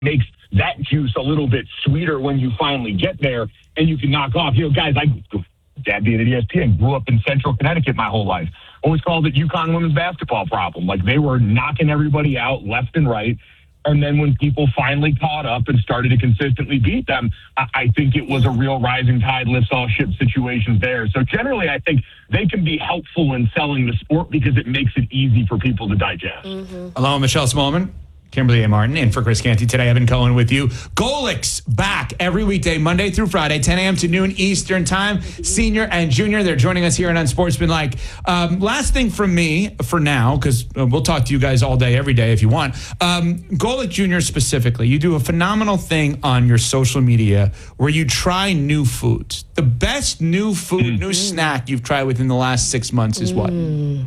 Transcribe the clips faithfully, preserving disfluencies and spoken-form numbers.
makes that juice a little bit sweeter when you finally get there and you can knock off. You know, guys, I, Dad being at E S P N, grew up in Central Connecticut my whole life. Always called it UConn women's basketball problem. Like, they were knocking everybody out left and right. And then when people finally caught up and started to consistently beat them, I, I think it was a real rising tide lifts all ships situations there. So generally, I think they can be helpful in selling the sport because it makes it easy for people to digest. Mm-hmm. Hello, Michelle Smallman. Kimberly A. Martin in for Chris Canty today. Evan Cohen with you. Golics back every weekday, Monday through Friday, ten a.m. to noon Eastern time. Senior and junior, they're joining us here on Unsportsmanlike. Um, last thing from me for now, because we'll talk to you guys all day, every day if you want. Um, Golic Junior specifically, you do a phenomenal thing on your social media where you try new foods. The best new food, mm. new snack you've tried within the last six months is what? Mm.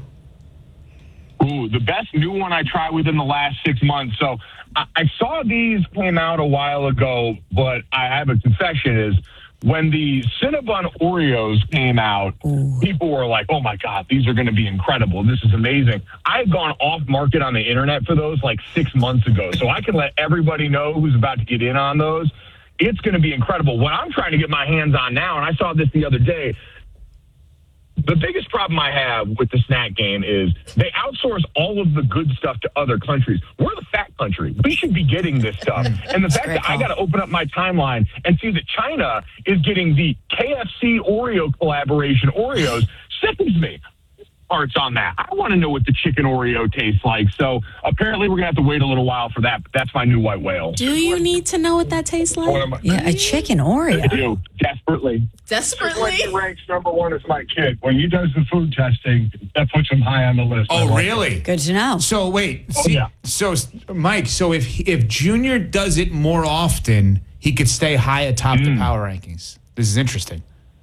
Ooh, the best new one I tried within the last six months. So I, I saw these came out a while ago, but I have a confession is when the Cinnabon Oreos came out, Ooh. people were like, oh my God, these are going to be incredible. This is amazing. I had gone off market on the internet for those like six months ago. So I can let everybody know who's about to get in on those. It's going to be incredible. What I'm trying to get my hands on now, and I saw this the other day, the biggest problem I have with the snack game is they outsource all of the good stuff to other countries. We're the fat country. We should be getting this stuff. And the fact that I got to open up my timeline and see that China is getting the K F C Oreo collaboration Oreos sickens me. Parts on that. I want to know what the chicken Oreo tastes like. So apparently we're going to have to wait a little while for that. But that's my new white whale. Do you need to know what that tastes like? Yeah, a chicken Oreo. I do. Desperately. Desperately? He ranks number one as my kid. When he does the food testing, that puts him high on the list. Oh, really? Good to know. So wait, Oh, see, yeah. so Mike, so if if Junior does it more often, he could stay high atop mm. the power rankings. This is interesting.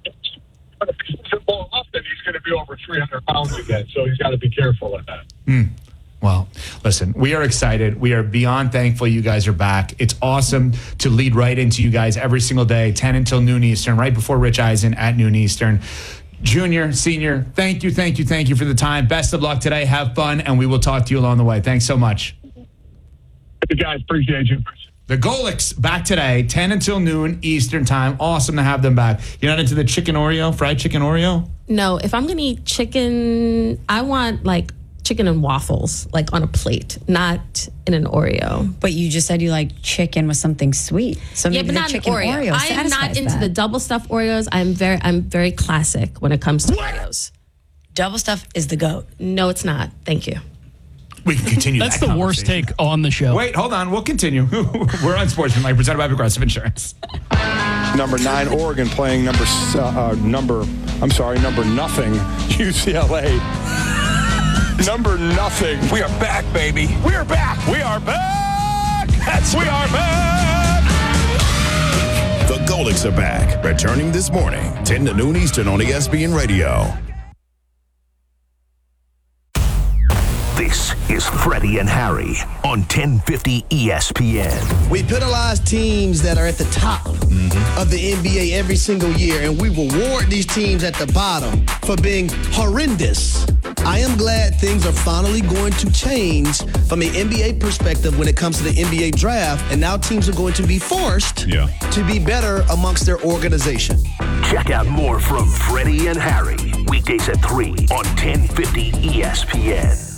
More often, he's going to be over three hundred pounds again, so he's got to be careful of that. Mm. Well, listen, we are excited. We are beyond thankful you guys are back. It's awesome to lead right into you guys every single day, ten until noon Eastern, right before Rich Eisen at noon Eastern. Junior, senior, thank you, thank you, thank you for the time. Best of luck today. Have fun, and we will talk to you along the way. Thanks so much. Hey, guys, appreciate you. The Golics back today, ten until noon Eastern time. Awesome to have them back. You're not into the chicken Oreo, fried chicken Oreo? No, if I'm going to eat chicken, I want like chicken and waffles, like on a plate, not in an Oreo. But you just said you like chicken with something sweet. So yeah, maybe but the not chicken an Oreo. Oreo I am not into that. the double stuffed Oreos. I'm very, I'm very classic when it comes to Oreos. Double stuff is the GOAT. No, it's not. Thank you. We can continue. That's that the worst take on the show. Wait, hold on. We'll continue. We're on Sportsmanlike, presented by Progressive Insurance. Number nine, Oregon playing number uh, number. I'm sorry, number nothing. U C L A. Number nothing. We are back, baby. We are back. We are back. That's we are back. The Golics are back, returning this morning, ten to noon Eastern on E S P N Radio. This is Freddie and Harry on ten fifty E S P N. We penalize teams that are at the top mm-hmm. of the N B A every single year, and we reward these teams at the bottom for being horrendous. I am glad things are finally going to change from an N B A perspective when it comes to the N B A draft, and now teams are going to be forced yeah. to be better amongst their organization. Check out more from Freddie and Harry, weekdays at three on ten fifty E S P N.